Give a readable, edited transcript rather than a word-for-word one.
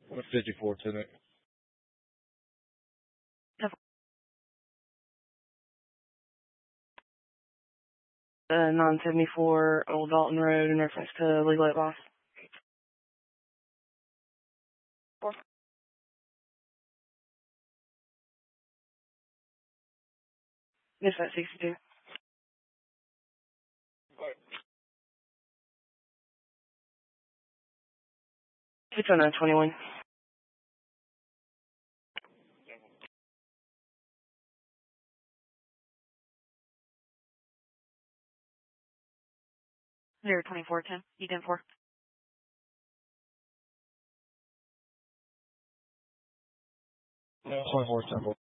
54 tonight. 974 Old Dalton Road in reference to legal aid loss. 4. Dispatch 62. 60921. Zero 2410. You done 4. 24 10.